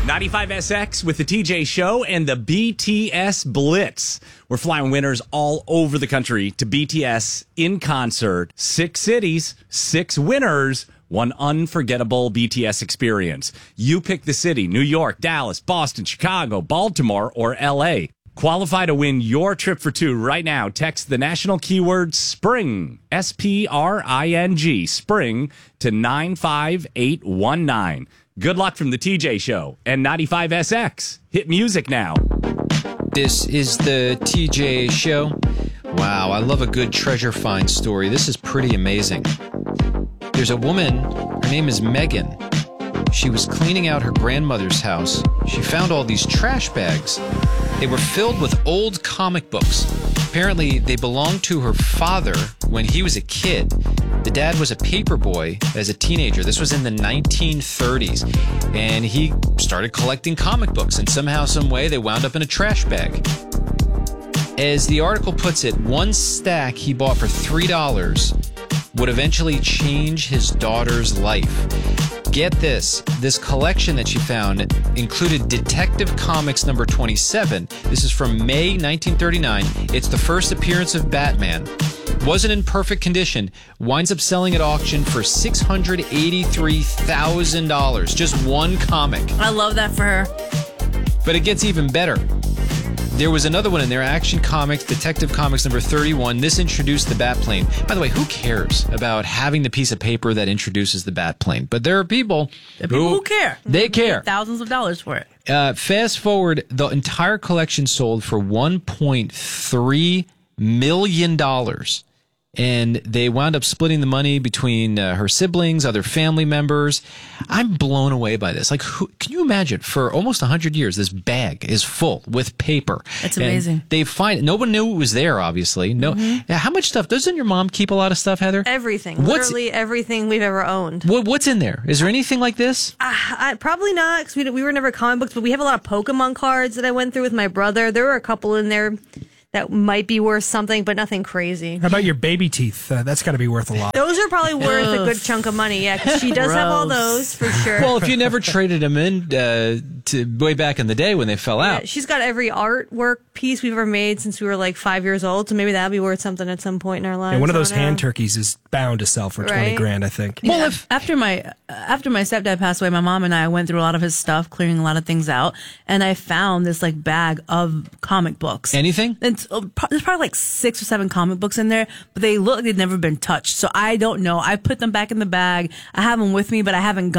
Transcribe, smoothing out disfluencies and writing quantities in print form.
95SX with the TJ Show and the BTS Blitz. We're flying winners all over the country to BTS in concert. 6 cities, 6 winners, one unforgettable BTS experience. You pick the city: New York, Dallas, Boston, Chicago, Baltimore, or LA. Qualify to win your trip for 2 right now. Text the national keyword SPRING, SPRING, SPRING, to 95819. Good luck from the TJ Show and 95SX. Hit music now. This is the TJ Show. Wow, I love a good treasure find story. This is pretty amazing. There's a woman, her name is Megan. She was cleaning out her grandmother's house. She found all these trash bags. They were filled with old comic books. Apparently, they belonged to her father when he was a kid. The dad was a paper boy as a teenager. This was in the 1930s. And he started collecting comic books. And somehow, some way, they wound up in a trash bag. As the article puts it, one stack he bought for $3 would eventually change his daughter's life. Get this collection that she found included Detective Comics number 27. This is from May 1939. It's the first appearance of Batman. Wasn't in perfect condition. Winds up selling at auction for $683,000. Just one comic. I love that for her. But it gets even better. There was another one in there, Action Comics, Detective Comics number 31. This introduced the Batplane. By the way, who cares about having the piece of paper that introduces the Batplane? But there are people who care. They care. Thousands of dollars for it. Fast forward, the entire collection sold for $1.3 million. And they wound up splitting the money between her siblings, other family members. I'm blown away by this. Like, can you imagine? For almost 100 years, this bag is full with paper. It's amazing. And they find no one knew it was there. Obviously, no. Mm-hmm. How much stuff? Doesn't your mom keep a lot of stuff, Heather? Everything. Literally everything we've ever owned. What's in there? Is there anything like this? Probably not, because we were never comic books, but we have a lot of Pokemon cards that I went through with my brother. There were a couple in there that might be worth something, but nothing crazy. How about your baby teeth? That's got to be worth a lot. Those are probably worth a good chunk of money, yeah, because she does have all those, for sure. Well, if you never traded them in to way back in the day when they fell out. She's got every artwork piece we've ever made since we were like 5 years old, so maybe that'll be worth something at some point in our lives. Yeah, one of those hand turkeys is bound to sell for $20,000, I think. Well, after my stepdad passed away, my mom and I went through a lot of his stuff, clearing a lot of things out, and I found this like bag of comic books. Anything? There's probably like 6 or 7 comic books in there, but they look like they've never been touched. So I don't know. I put them back in the bag. I have them with me, but I haven't gone